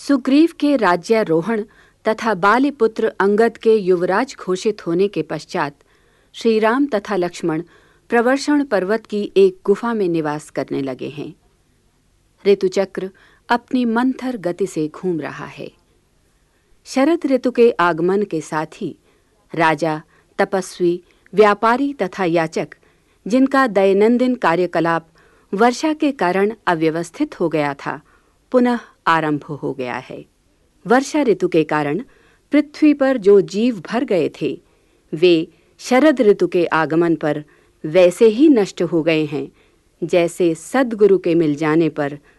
सुग्रीव के राज्यारोहण तथा बालीपुत्र अंगद के युवराज घोषित होने के पश्चात श्री राम तथा लक्ष्मण प्रवर्षण पर्वत की एक गुफा में निवास करने लगे हैं। ऋतुचक्र अपनी मंथर गति से घूम रहा है। शरद ऋतु के आगमन के साथ ही राजा, तपस्वी, व्यापारी तथा याचक, जिनका दैनंदिन कार्यकलाप वर्षा के कारण अव्यवस्थित हो गया था, पुनः आरंभ हो गया है। वर्षा ऋतु के कारण पृथ्वी पर जो जीव भर गए थे, वे शरद ऋतु के आगमन पर वैसे ही नष्ट हो गए हैं जैसे सद्गुरु के मिल जाने पर